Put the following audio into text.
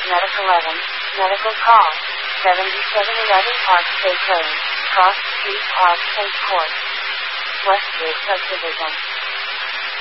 Medical 11, medical call. 7711 Park State Road, Cross Street, Park State Court. Westgate Subdivision.